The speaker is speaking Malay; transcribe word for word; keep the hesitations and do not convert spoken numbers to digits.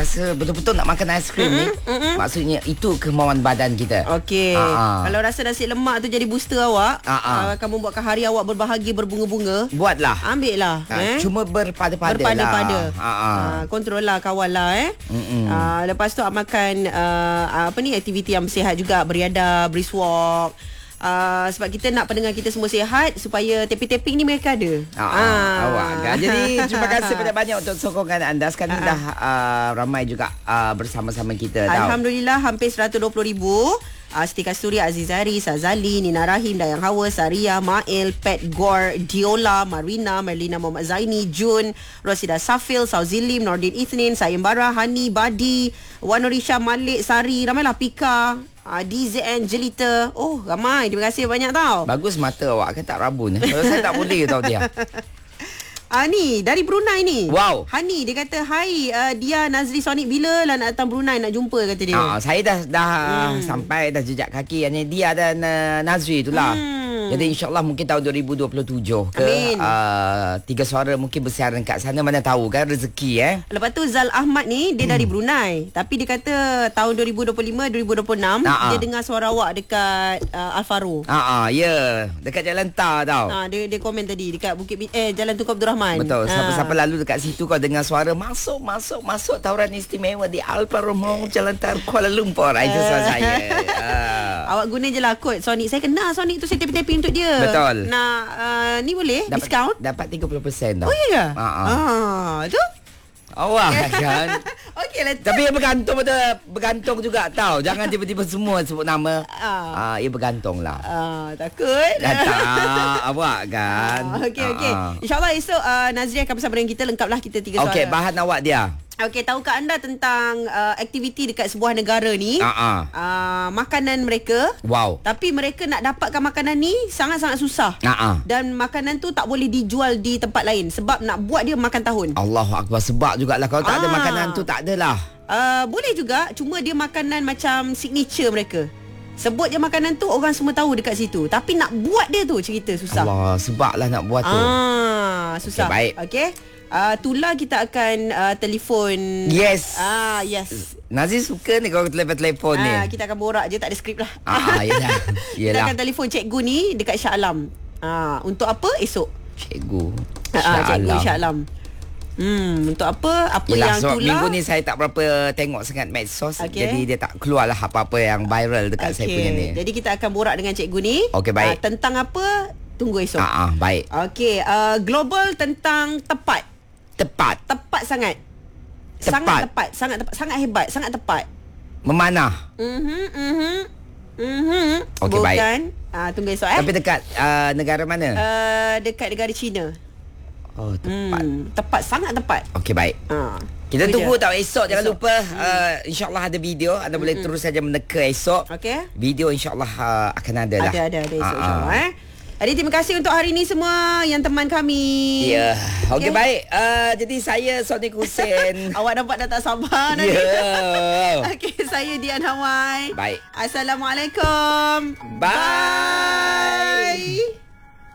rasa betul-betul nak makan aiskrim mm-hmm, ni. Mm-hmm. Maksudnya itu kemauan badan kita. Okey. Uh-huh. Kalau rasa nasi lemak tu jadi booster awak, uh-huh. uh, akan membuatkan hari awak berbahagia, berbunga-bunga. Buatlah. Ambil lah. Uh, eh? Cuma berpada-pada Berpada-pada. lah. Uh-huh. Uh, kontrol lah, kawal lah. Eh? Uh, lepas tu amalkan uh, apa ni, aktiviti yang sihat juga. Beriadah, brisk walk. Uh, sebab kita nak pendengar kita semua sihat, supaya tapping-tapping ni mereka ada. Ah, ah. Awak kan. Jadi terima kasih banyak-banyak untuk sokongan anda. Sekarang ah. dah uh, ramai juga uh, bersama-sama kita. Alhamdulillah tahu. Hampir seratus dua puluh ribu. Uh, Siti Kasturi, Azizari, Sazali, Nina Rahim, Dayang Hawa, Saria, Mail, Pat Gore, Diola, Marina, Marlina Muhammad Zaini, Jun, Rosida Safil, Sauzilim, Nordin Ithnin, Sayembara, Hani, Badi, Wanurisha, Malik, Sari, ramailah, Pika, Uh, D Z N, Jelita. Oh, ramai. Terima kasih banyak tau. Bagus mata awak kan, tak rabun. Kalau saya tak boleh tau dia. Ah uh, ni dari Brunei ni. Wow. Hani dia kata, "Hai uh, dia Nazri Sonic, bila lah nak datang Brunei nak jumpa," kata dia. Ah, saya dah dah hmm. sampai dah jejak kaki hanya dia dan uh, Nazri itulah. Hmm. Jadi insya-Allah mungkin tahun dua ribu dua puluh tujuh ke uh, Tiga Suara mungkin bersiaran kat sana, mana tahu kan rezeki eh. Lepas tu Zal Ahmad ni dia hmm. dari Brunei, tapi dia kata tahun dua ribu dua puluh lima dua ribu dua puluh enam uh-huh. dia dengar suara awak dekat uh, Alfaro. Ha ah, uh-huh, ya, yeah. dekat Jalan Tar tau. Ah uh, dia dia komen tadi dekat Bukit eh Jalan Tunku Abdul Rahman. Betul. Siapa-siapa uh. lalu dekat situ kau dengar suara masuk masuk masuk tauran istimewa di Alfaro Mall Jalan Tar Kuala Lumpur. Uh. Itu suara saya. Uh. Awak guna je lah kod Sonic. Saya kenal Sonic tu, saya tapping-tapping untuk dia. Betul. Nah, uh, ni boleh dapat, diskaun? Dapat tiga puluh peratus tau. Oh iya ke? Ha ah. Ah, tu. Awak kan. Okeylah. Tapi ia bergantung betul, bergantung juga tau. Jangan tiba-tiba semua sebut nama. Ah, uh, ia bergantung lah. Ah, takut. Tak, awak kan. Ah, okey okey. Uh, InsyaAllah esok uh, Nazri akan bersama dengan kita, lengkaplah kita tiga suara. Okey, bahan awak dia. Okey, tahukah anda tentang uh, aktiviti dekat sebuah negara ni? Uh-uh. Uh, makanan mereka. Wow. Tapi mereka nak dapatkan makanan ni sangat-sangat susah. Uh-uh. Dan makanan tu tak boleh dijual di tempat lain sebab nak buat dia makan tahun. Allahu Akbar, sebab jugalah kalau tak ah. ada makanan tu tak adalah. Uh, boleh juga, cuma dia makanan macam signature mereka. Sebut je makanan tu, orang semua tahu dekat situ. Tapi nak buat dia tu cerita susah. Allah, sebablah nak buat tu. Ah, susah. Okay, baik. Okey. Uh, Tula kita akan uh, telefon. Yes. Ah, yes. Nazri suka ni kalau telefon-telefon ni. Ah, kita akan borak je, tak ada skrip lah. Ah, yelah. Kita akan telefon Cikgu ni dekat Shah Alam. Ah, untuk apa esok? Cikgu Shah ah, Alam. Cikgu Shah Alam. Hmm, untuk apa? Apa yelah, yang so, Tula? minggu ni saya tak berapa tengok sangat medsos. Okay. Jadi dia tak keluar lah apa-apa yang viral dekat okay. saya punya ni. Jadi kita akan borak dengan Cikgu ni. Okey, baik. Uh, tentang apa? Tunggu esok. Ah, ah, baik. Okey, uh, global tentang tepat. Tepat. Tepat sangat. Tepat. Sangat tepat, sangat tepat, sangat hebat, sangat tepat. Memanah. Mhm, mhm. Mhm. Okey, baik. Bukan. Ah, tunggu esok eh. Tapi dekat uh, negara mana? Uh, dekat negara China. Oh, tepat. Hmm, tepat, sangat tepat. Okey, baik. Ha. Kita tunggu tau esok, jangan esok. lupa uh, insya-Allah ada video. Anda hmm. boleh terus saja meneka esok. Okey. Video insya-Allah uh, akan ada lah. Ada ada ada esok insya-Allah eh. Jadi terima kasih untuk hari ini semua yang teman kami. Ya. Yeah. Okey, okay, baik. Uh, jadi saya Sonic Hussein. Awak nampak dah tak sabar nanti. Yeah. Okey, saya Dian Hawai. Baik. Assalamualaikum. Bye. Bye.